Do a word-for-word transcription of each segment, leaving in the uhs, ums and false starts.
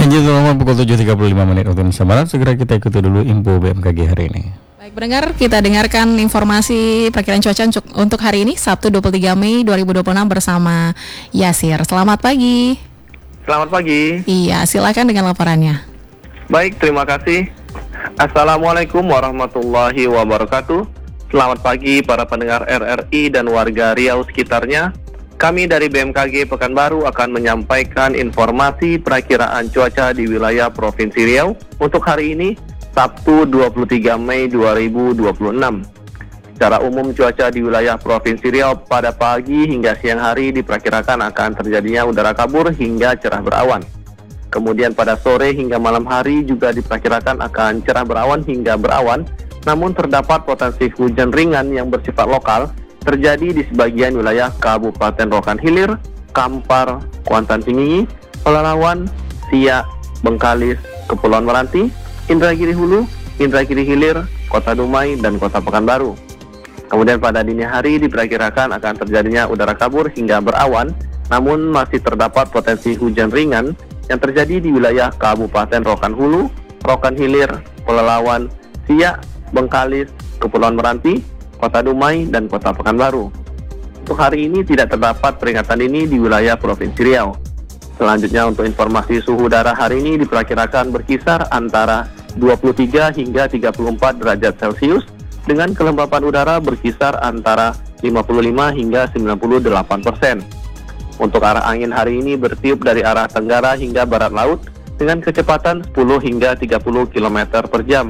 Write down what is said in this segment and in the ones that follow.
Janji selama pukul tujuh tiga puluh lima menit waktu Indonesia Barat. Segera kita ikuti dulu info B M K G hari ini. Baik pendengar, kita dengarkan informasi perkiraan cuaca untuk hari ini Sabtu dua puluh tiga Mei dua ribu dua puluh enam bersama Yasir. Selamat pagi. Selamat pagi. Iya, silakan dengan laporannya. Baik, terima kasih. Assalamualaikum warahmatullahi wabarakatuh. Selamat pagi para pendengar R R I dan warga Riau sekitarnya. Kami dari B M K G Pekanbaru akan menyampaikan informasi perakiraan cuaca di wilayah Provinsi Riau untuk hari ini, Sabtu dua puluh tiga Mei dua ribu dua puluh enam. Secara umum cuaca di wilayah Provinsi Riau pada pagi hingga siang hari diperkirakan akan terjadinya udara kabur hingga cerah berawan. Kemudian pada sore hingga malam hari juga diperkirakan akan cerah berawan hingga berawan, namun terdapat potensi hujan ringan yang bersifat lokal terjadi di sebagian wilayah Kabupaten Rokan Hilir, Kampar, Kuantan Tinggi, Pelalawan, Siak, Bengkalis, Kepulauan Meranti, Indragiri Hulu, Indragiri Hilir, Kota Dumai, dan Kota Pekanbaru. Kemudian pada dini hari diperkirakan akan terjadinya udara kabur hingga berawan, namun masih terdapat potensi hujan ringan yang terjadi di wilayah Kabupaten Rokan Hulu, Rokan Hilir, Pelalawan, Siak, Bengkalis, Kepulauan Meranti, Kota Dumai, dan Kota Pekanbaru. Untuk hari ini tidak terdapat peringatan ini di wilayah Provinsi Riau. Selanjutnya untuk informasi suhu udara hari ini diperkirakan berkisar antara dua puluh tiga hingga tiga puluh empat derajat Celcius dengan kelembapan udara berkisar antara lima puluh lima hingga sembilan puluh delapan persen. Untuk arah angin hari ini bertiup dari arah tenggara hingga barat laut dengan kecepatan sepuluh hingga tiga puluh kilometer per jam.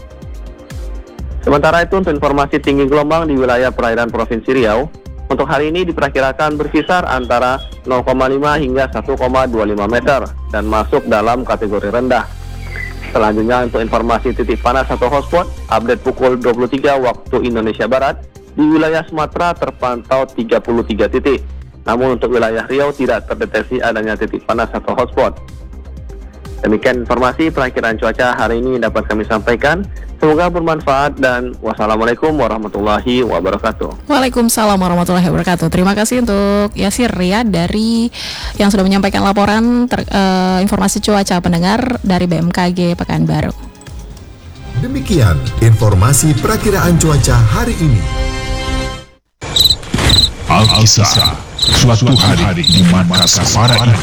Sementara itu untuk informasi tinggi gelombang di wilayah perairan Provinsi Riau, untuk hari ini diperkirakan berkisar antara nol koma lima hingga satu koma dua lima meter dan masuk dalam kategori rendah. Selanjutnya untuk informasi titik panas atau hotspot, update pukul dua puluh tiga waktu Indonesia Barat, di wilayah Sumatera terpantau tiga puluh tiga titik. Namun untuk wilayah Riau tidak terdeteksi adanya titik panas atau hotspot. Demikian informasi perakiraan cuaca hari ini dapat kami sampaikan. Semoga bermanfaat dan wassalamualaikum warahmatullahi wabarakatuh. Waalaikumsalam warahmatullahi wabarakatuh. Terima kasih untuk Yasir Ria dari yang sudah menyampaikan laporan ter, uh, informasi cuaca pendengar dari B M K G Pekanbaru. Demikian informasi perakiraan cuaca hari ini. Alkisah, suatu hari di mana para